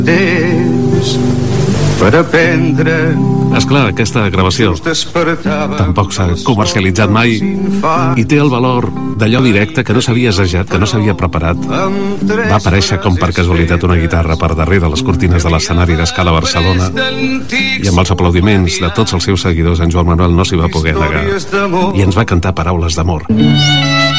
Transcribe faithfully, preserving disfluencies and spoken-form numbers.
Temps per aprendre. Esclar, aquesta gravació tampoc s'ha comercialitzat mai i té el valor d'allò directe que no s'havia assajat, que no s'havia preparat. Va aparèixer com per casualitat una guitarra per darrere les cortines de l'escenari d'Escala Barcelona i amb els aplaudiments de tots els seus seguidors en Joan Manuel no s'hi va poder negar i ens va cantar paraules d'amor.